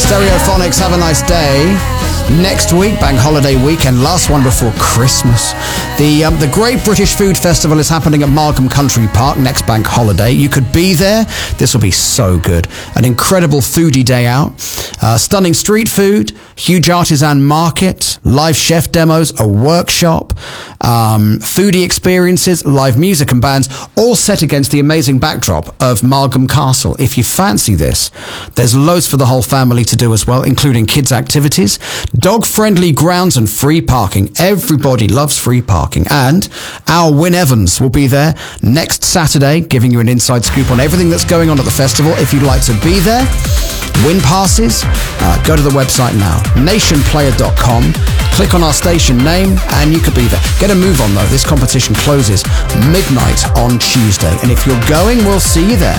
Stereophonics, have a nice day. Next week, bank holiday weekend, last one before Christmas. The Great British Food Festival is happening at Markham Country Park next bank holiday. You could be there. This will be so good. An incredible foodie day out. Stunning street food, huge artisan market, live chef demos, a workshop, foodie experiences, live music and bands, all set against the amazing backdrop of Markham Castle. If you fancy this, there's loads for the whole family to do as well, including kids' activities, dog-friendly grounds and free parking. Everybody loves free parking. And our Wyn Evans will be there next Saturday, giving you an inside scoop on everything that's going on at the festival. If you'd like to be there, win passes, go to the website now, nationplayer.com, click on our station name, and you could be there. Get a move on, though. This competition closes midnight on Tuesday. And if you're going, we'll see you there.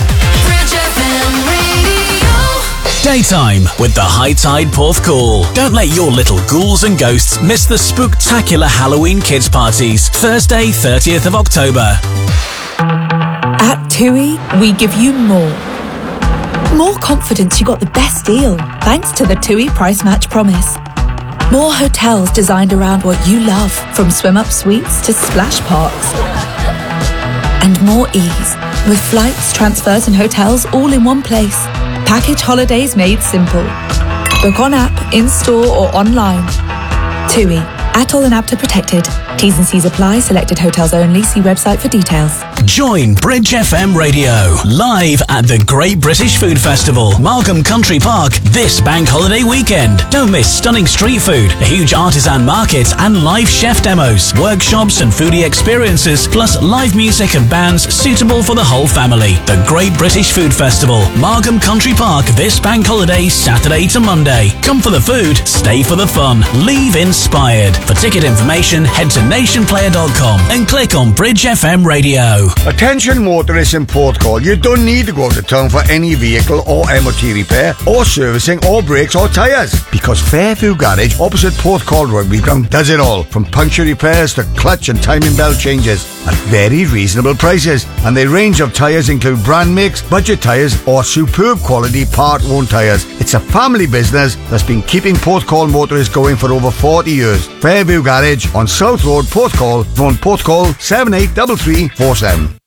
Daytime with the High Tide Porthcawl. Don't let your little ghouls and ghosts miss the spooktacular Halloween kids parties, Thursday, 30th of October. At TUI, we give you more. More confidence you got the best deal, thanks to the TUI Price Match Promise. More hotels designed around what you love, from swim-up suites to splash parks. And more ease, with flights, transfers and hotels all in one place. Package holidays made simple. Book on app, in-store or online. TUI. ATOL and APTA protected. T's and C's apply. Selected hotels only. See website for details. Join Bridge FM Radio live at the Great British Food Festival, Markham Country Park, this bank holiday weekend. Don't miss stunning street food, a huge artisan market and live chef demos, workshops and foodie experiences, plus live music and bands suitable for the whole family. The Great British Food Festival, Markham Country Park, this bank holiday, Saturday to Monday. Come for the food, stay for the fun. Leave inspired. For ticket information, head to nationplayer.com and click on Bridge FM Radio. Attention motorists in Porthcawl, you don't need to go to town for any vehicle or MOT repair or servicing or brakes or tyres, because Fairview Garage opposite Porthcawl Rugby Ground does it all, from puncture repairs to clutch and timing belt changes at very reasonable prices. And their range of tyres include brand makes, budget tyres or superb quality part-worn tyres. It's a family business that's been keeping Porthcawl motorists going for over 40 years. Fairview Garage on South Road, Porthcawl, phone Porthcawl 783347.